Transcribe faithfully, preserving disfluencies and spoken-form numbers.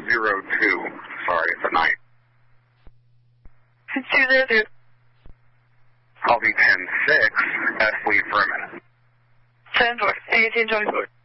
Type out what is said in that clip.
zero two. Sorry, it's a night. two zero two. I'll be ten six. F lead for a minute. ten four. eighteen twenty-four.